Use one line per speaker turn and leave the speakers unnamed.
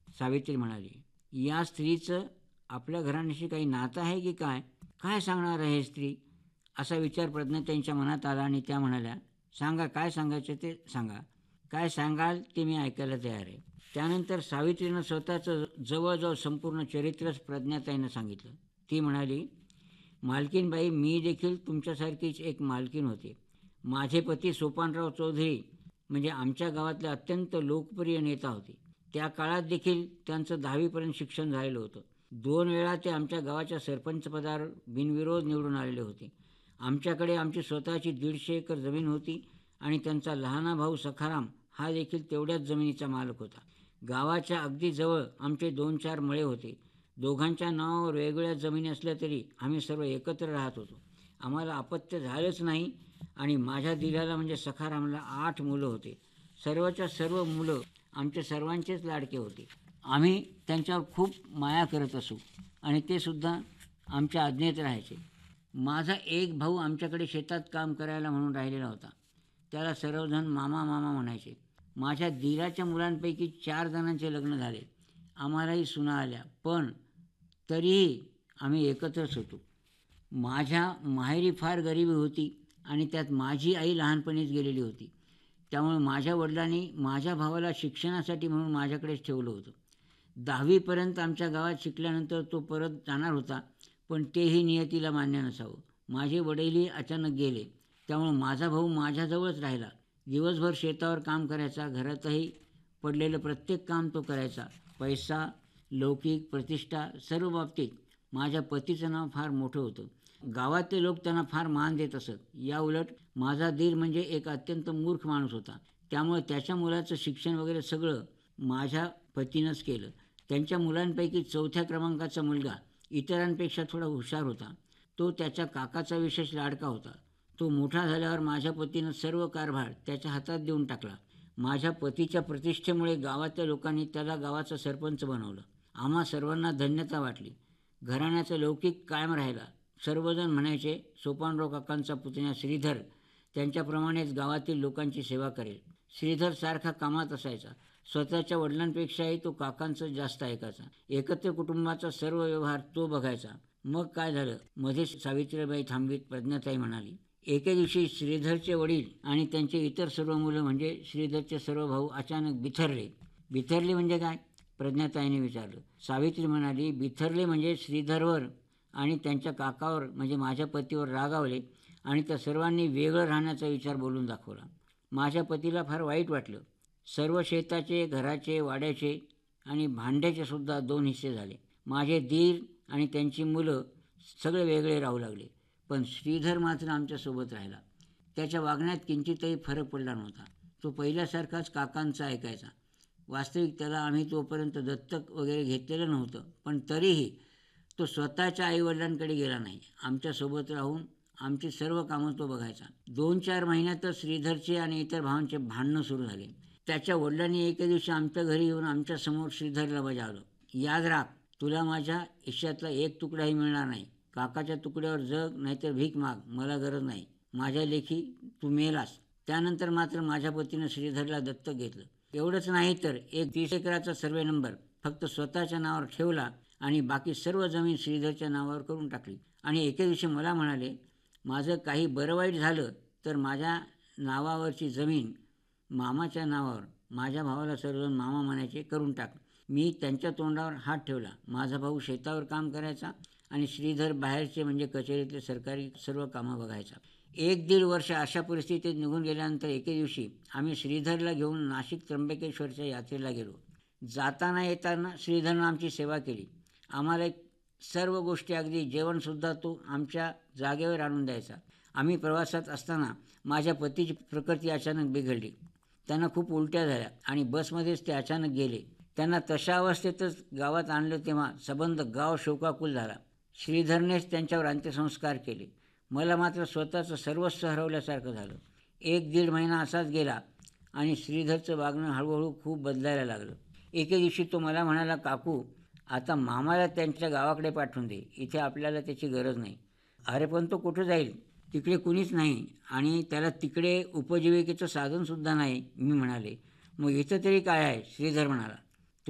सावित्री म्हणाली, या स्त्रीचं आपल्या घराण्याशी काही नातं आहे की काय? काय सांगणार आहे स्त्री? असा विचार प्रज्ञाताईंच्या मनात आला आणि त्या म्हणाल्या, सांगा, काय सांगायचं ते सांगा. काय सांगाल ते मी ऐकायला तयार आहे. त्यानंतर सावित्रीनं स्वतःचं जवळजवळ संपूर्ण चरित्रच प्रज्ञाताईंना सांगितलं. ती म्हणाली, मालकीनबाई, मी देखील तुमच्यासारखीच एक मालकीन होते. माझे पती सोपानराव चौधरी म्हणजे आमच्या गावातले अत्यंत लोकप्रिय नेता होते. त्या काळात देखील त्यांचं 10वीपर्यंत शिक्षण झालेलं होतं. 2 वेळा ते आमच्या गावाच्या सरपंचपदावर बिनविरोध निवडून आलेले होते. आमच्याकडे आमची स्वतःची 150 एकर जमीन होती आणि त्यांचा लहाना भाऊ सखाराम हा देखील तेवढ्याच जमिनीचा मालक होता. गावाच्या अगदी जवळ आमचे 2-4 मळे होते. दोघांच्या नावावर वेगवेगळ्या जमिनी असल्या तरी आम्ही सर्व एकत्र राहत होतो. आम्हाला अपत्य झालंच नाही आणि माझ्या दिराला म्हणजे सखारामला 8 मुलं होते. सर्वच्या सर्व मुलं आमच्या सर्वांचेच लाडके होते. आम्ही त्यांच्यावर खूप माया करत असू आणि ते सुद्धा आमच्या आज्ञेत राहायचे. माझा एक भाऊ आमच्याकडे शेतात काम करायला म्हणून राहिलेला होता. त्याला सर्वजण मामा मामा म्हणायचे. माझ्या दिराच्या मुलांपैकी 4 जणांचे लग्न झाले. आम्हालाही सुना आल्या, पण तरीही आम्ही एकत्रच होतो. माझ्या माहेरी फार गरिबी होती आणि त्यात माझी आई लहानपणीच गेलेली होती. त्यामुळे माझ्या वडिलांनी माझ्या भावाला शिक्षणासाठी म्हणून माझ्याकडेच ठेवलं होतं. 10वीपर्यंत आमच्या गावात शिकल्यानंतर तो परत जाणार होता, पण तेही नियतीला मान्य नसावं. माझे वडीलही अचानक गेले, त्यामुळे माझा भाऊ माझ्याजवळच राहिला. दिवसभर शेतावर काम करायचा, घरातही पडलेलं प्रत्येक काम तो करायचा. पैसा, लौकिक, प्रतिष्ठा सर्व बाबतीत माझ्या पतीचं नाव फार मोठं होतं. गावातले लोक त्यांना फार मान देत असत. याउलट माझा दीर म्हणजे एक अत्यंत मूर्ख माणूस होता. त्यामुळे त्याच्या मुलाचं शिक्षण वगैरे सगळं माझ्या पतीनंच केलं. त्यांच्या मुलांपैकी 4थ्या क्रमांकाचा मुलगा इतरांपेक्षा थोडा हुशार होता. तो त्याच्या काकाचा विशेष लाडका होता. तो मोठा झाल्यावर माझ्या पतीनं सर्व कारभार त्याच्या हातात देऊन टाकला. माझ्या पतीच्या प्रतिष्ठेमुळे गावातल्या लोकांनी त्याला गावाचा सरपंच बनवलं. आम्हा सर्वांना धन्यता वाटली. घराण्याचा लौकिक कायम राहिला. सर्वजण म्हणायचे, सोपानराव काकांचा पुतण्या श्रीधर त्यांच्याप्रमाणेच गावातील लोकांची सेवा करेल. श्रीधर सारखा कामात असायचा. स्वतःच्या वडिलांपेक्षाही तो काकांचं जास्त ऐकायचा. एकत्र कुटुंबाचा सर्व व्यवहार तो बघायचा. मग काय झालं? मध्येच सावित्रीबाई थांबवीत प्रज्ञाताई म्हणाली, एके दिवशी श्रीधरचे वडील आणि त्यांचे इतर सर्व मुलं म्हणजे श्रीधरचे सर्व भाऊ अचानक बिथरले. बिथरले म्हणजे काय? प्रज्ञाताईने विचारलं. सावित्री म्हणाली, बिथरले म्हणजे श्रीधरवर आणि त्यांच्या काकावर म्हणजे माझ्या पतीवर रागावले आणि त्या सर्वांनी वेगळं राहण्याचा विचार बोलून दाखवला. माझ्या पतीला फार वाईट वाटलं. सर्व शेताचे, घराचे, वाड्याचे आणि भांड्याचे सुद्धा 2 हिस्से झाले. माझे दीर आणि त्यांची मुलं सगळे वेगळे राहू लागले. पण श्रीधर मात्र आमच्यासोबत राहिला. त्याच्या वागण्यात किंचितही फरक पडला नव्हता. तो पहिल्यासारखाच काकांचा ऐकायचा. वास्तविक त्याला आम्ही तोपर्यंत दत्तक वगैरे घेतलेलं नव्हतं, पण तरीही तो स्वतःच्या आईवडिलांकडे गेला नाही. आमच्यासोबत राहून आमची सर्व कामं तो बघायचा. 2-4 महिन्यातच श्रीधरचे आणि इतर भावांचे भांडणं सुरू झाले. त्याच्या वडिलांनी एके दिवशी आमच्या घरी येऊन आमच्यासमोर श्रीधरला बजावलं, याद राख, तुला माझ्या हिश्श्यातला एक तुकडाही मिळणार नाही. काकाच्या तुकड्यावर जग, नाहीतर भीक माग, मला गरज नाही. माझ्या लेखी तू मेलास. त्यानंतर मात्र माझ्या पतीनं श्रीधरला दत्तक घेतलं. एवढंच नाही तर एक 30 एकराचा सर्वे नंबर फक्त स्वतःच्या नावावर ठेवला आणि बाकी सर्व जमीन श्रीधरच्या नावावर करून टाकली. आणि एके दिवशी मला म्हणाले, माझं काही बरं वाईट झालं तर माझ्या नावावरची जमीन मामाच्या नावावर, माझ्या भावाला सर्वजण मामा म्हणायचे, करून टाक. मी त्यांच्या तोंडावर हात ठेवला. माझा भाऊ शेतावर काम करायचा आणि श्रीधर बाहेरचे म्हणजे कचेरीतले सरकारी सर्व कामं बघायचा. 1-1.5 वर्ष अशा परिस्थितीत निघून गेल्यानंतर एके दिवशी आम्ही श्रीधरला घेऊन नाशिक त्र्यंबकेश्वरच्या यात्रेला गेलो. जाताना येताना श्रीधरनं आमची सेवा केली. आम्हाला सर्व गोष्टी, अगदी जेवणसुद्धा तो आमच्या जागेवर आणून द्यायचा. आम्ही प्रवासात असताना माझ्या पतीची प्रकृती अचानक बिघडली. त्यांना खूप उलट्या झाल्या आणि बसमध्येच ते अचानक गेले. त्यांना तशा अवस्थेतच गावात आणलं तेव्हा सबंध गाव शोकाकुल झाला. श्रीधरनेच त्यांच्यावर अंत्यसंस्कार केले. मला मात्र स्वतःचं सर्वस्व हरवल्यासारखं झालं. 1-1.5 महिना असाच गेला आणि श्रीधरचं वागणं हळूहळू खूप बदलायला लागलं. एके दिवशी तो मला म्हणाला, काकू, आता मामाला त्यांच्या गावाकडे पाठवून दे. इथे आपल्याला त्याची गरज नाही. अरे पण तो कुठं जाईल? तिकडे कुणीच नाही आणि त्याला तिकडे उपजीविकेचं साधनसुद्धा नाही. मी म्हणाले, मग इथं तरी काय आहे? श्रीधर म्हणाला,